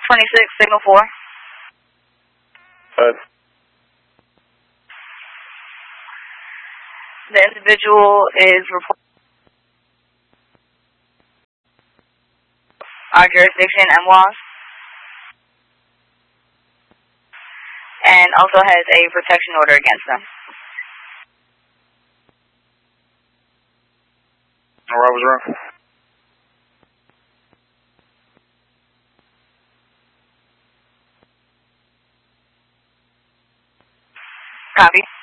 26, signal 4. The individual is reporting our jurisdiction and laws, and also has a protection order against them. Alright, was wrong? Copy.